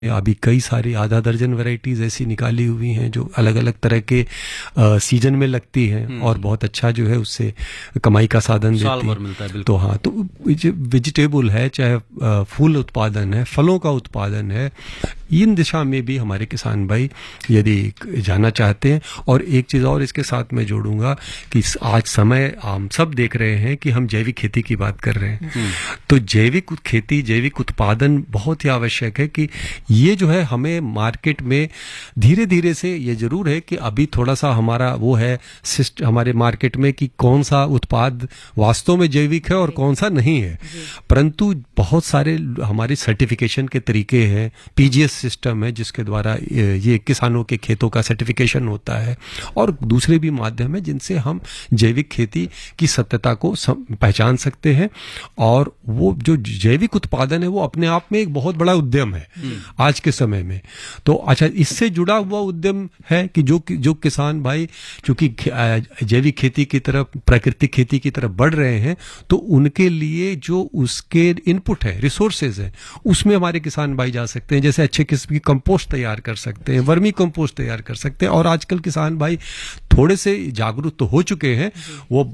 अभी कई सारी आधा दर्जन वैरायटीज ऐसी निकाली हुई हैं जो अलग अलग तरह के सीजन में लगती हैं और बहुत अच्छा जो है उससे कमाई का साधन देती है। मिलता है। तो हाँ, तो वेजिटेबल है, चाहे फूल उत्पादन है, फलों का उत्पादन है, इन दिशा में भी हमारे किसान भाई यदि जाना चाहते हैं। और एक चीज़ और इसके साथ मैं जोड़ूंगा कि आज समय हम सब देख रहे हैं कि हम जैविक खेती की बात कर रहे हैं, तो जैविक खेती, जैविक उत्पादन बहुत ही आवश्यक है कि ये जो है हमें मार्केट में धीरे धीरे से, ये जरूर है कि अभी थोड़ा सा हमारा वो है हमारे मार्केट में कि कौन सा उत्पाद वास्तव में जैविक है और कौन सा नहीं है, परंतु बहुत सारे हमारी सर्टिफिकेशन के तरीके हैं, पीजीएस सिस्टम है जिसके द्वारा ये किसानों के खेतों का सर्टिफिकेशन होता है, और दूसरे भी माध्यम है जिनसे हम जैविक खेती की सत्यता को पहचान सकते हैं। और वो जो जैविक उत्पादन है वो अपने आप में एक बहुत बड़ा उद्यम है आज के समय में। तो अच्छा, इससे जुड़ा हुआ उद्यम है कि जो किसान भाई चूंकि जैविक खेती की तरफ, प्राकृतिक खेती की तरफ बढ़ रहे हैं, तो उनके लिए जो उसके इनपुट है, रिसोर्सेज है, उसमें हमारे किसान भाई जा सकते हैं। जैसे अच्छे किस्म की कंपोस्ट तैयार कर सकते हैं, वर्मी कंपोस्ट तैयार कर सकते हैं। और आजकल किसान भाई थोड़े से जागरूक तो हो चुके हैं। वो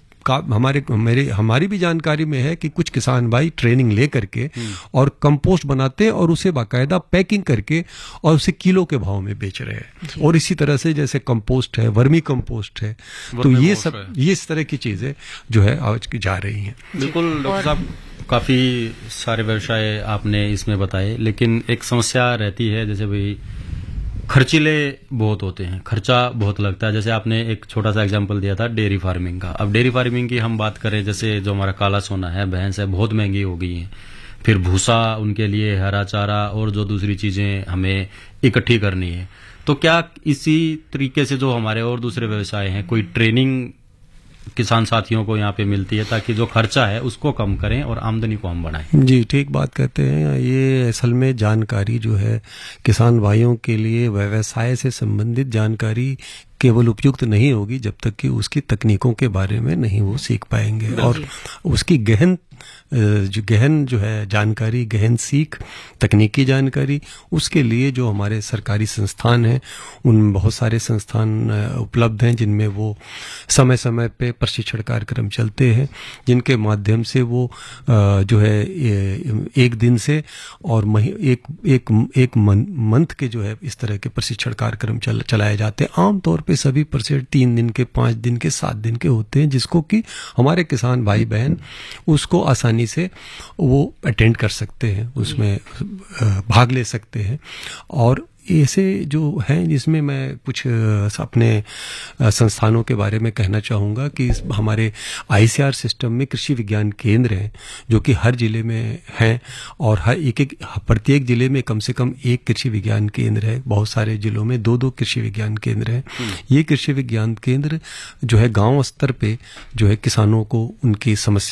हमारी भी जानकारी में है कि कुछ किसान भाई ट्रेनिंग ले करके और कंपोस्ट बनाते हैं और उसे बाकायदा पैकिंग करके और उसे किलो के भाव में बेच रहे हैं। और इसी तरह से जैसे कंपोस्ट है, वर्मी कंपोस्ट है, तो ये सब, ये इस तरह की चीजें जो है आज की जा रही हैं। बिल्कुल डॉक्टर साहब, काफी सारे व्यवसाय आपने इसमें बताए, लेकिन एक समस्या रहती है, जैसे भाई खर्चीले बहुत होते हैं, खर्चा बहुत लगता है। जैसे आपने एक छोटा सा एग्जांपल दिया था डेयरी फार्मिंग का। अब डेयरी फार्मिंग की हम बात करें, जैसे जो हमारा काला सोना है, भैंस है, बहुत महंगी हो गई है। फिर भूसा उनके लिए, हरा चारा और जो दूसरी चीजें हमें इकट्ठी करनी है। तो क्या इसी तरीके से जो हमारे और दूसरे व्यवसाय हैं, कोई ट्रेनिंग किसान साथियों को यहाँ पे मिलती है ताकि जो खर्चा है उसको कम करें और आमदनी को हम बढ़ाएं? जी, ठीक बात कहते हैं। ये असल में जानकारी जो है किसान भाइयों के लिए व्यवसाय से संबंधित जानकारी केवल उपयुक्त नहीं होगी जब तक कि उसकी तकनीकों के बारे में नहीं वो सीख पाएंगे। और उसकी गहन जो है जानकारी, गहन सीख, तकनीकी जानकारी, उसके लिए जो हमारे सरकारी संस्थान हैं, उनमें बहुत सारे संस्थान उपलब्ध हैं जिनमें वो समय समय पे प्रशिक्षण कार्यक्रम चलते हैं, जिनके माध्यम से वो जो है एक दिन से और एक मंथ के जो है इस तरह के प्रशिक्षण कार्यक्रम चलाए जाते हैं। आमतौर पे सभी प्रशिक्षण 3 दिन के, 5 दिन के, 7 दिन के होते हैं, जिसको कि हमारे किसान भाई बहन उसको आसानी से वो अटेंड कर सकते हैं, उसमें भाग ले सकते हैं। और ऐसे जो हैं जिसमें मैं कुछ अपने संस्थानों के बारे में कहना चाहूँगा कि हमारे आईसीआर सिस्टम में कृषि विज्ञान केंद्र हैं जो कि हर जिले में हैं, और हर प्रत्येक जिले में कम से कम एक कृषि विज्ञान केंद्र है। बहुत सारे जिलों में 2-2 कृषि विज्ञान केंद्र हैं। ये कृषि विज्ञान केंद्र जो है गांव स्तर पे जो है किसानों को उनकी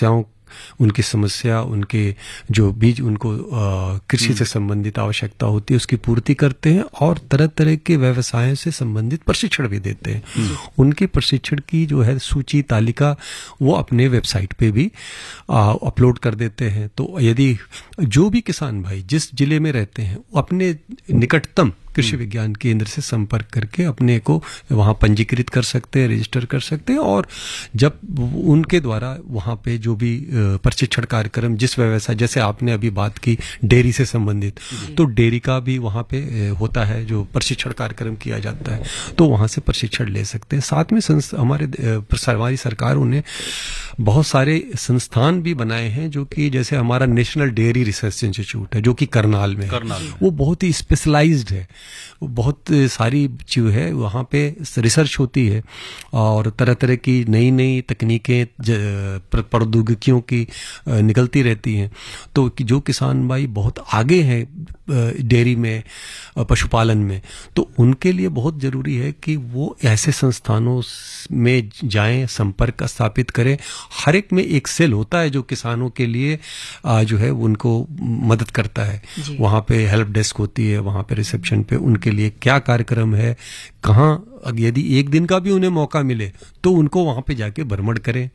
समस्या, उनके जो बीज, उनको कृषि से संबंधित आवश्यकता होती है उसकी पूर्ति करते हैं, और तरह तरह के व्यवसायों से संबंधित प्रशिक्षण भी देते हैं। उनके प्रशिक्षण की जो है सूची, तालिका वो अपने वेबसाइट पे भी अपलोड कर देते हैं। तो यदि जो भी किसान भाई जिस जिले में रहते हैं वो अपने निकटतम कृषि विज्ञान केंद्र से संपर्क करके अपने को वहां पंजीकृत कर सकते हैं, रजिस्टर कर सकते हैं। और जब उनके द्वारा वहां पे जो भी प्रशिक्षण कार्यक्रम, जिस व्यवसाय, जैसे आपने अभी बात की डेयरी से संबंधित, तो डेयरी का भी वहां पे होता है जो प्रशिक्षण कार्यक्रम किया जाता है, तो वहां से प्रशिक्षण ले सकते हैं। साथ में हमारी सरकारों ने बहुत सारे संस्थान भी बनाए हैं जो कि, जैसे हमारा नेशनल डेयरी रिसर्च इंस्टीट्यूट है जो कि करनाल में है। वो बहुत ही स्पेशलाइज्ड है, बहुत सारी जो है वहाँ पे रिसर्च होती है और तरह तरह की नई नई तकनीकें, प्रौद्योगिकियों की निकलती रहती हैं। तो जो किसान भाई बहुत आगे हैं डेयरी में, पशुपालन में, तो उनके लिए बहुत जरूरी है कि वो ऐसे संस्थानों में जाएं, संपर्क स्थापित करें। हर एक में एक सेल होता है जो किसानों के लिए जो है उनको मदद करता है। वहां पे हेल्प डेस्क होती है, वहां पे रिसेप्शन पे उनके लिए क्या कार्यक्रम है, कहाँ, यदि एक दिन का भी उन्हें मौका मिले तो उनको वहां पे जाके भ्रमण करें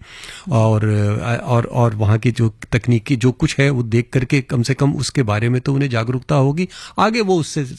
और वहां की जो तकनीकी जो कुछ है वो देख करके कम से कम उसके बारे में तो उन्हें जागरूकता होगी, आगे वो उससे